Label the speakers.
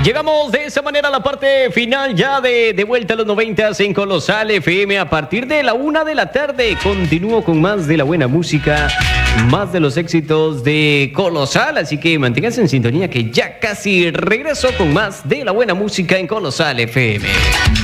Speaker 1: Llegamos de esa manera a la parte final ya de vuelta a los 90 en Colosal FM. A partir de la 1 de la tarde continúo con más de la buena música, más de los éxitos de Colosal. Así que manténganse en sintonía que ya casi regreso con más de la buena música en Colosal FM.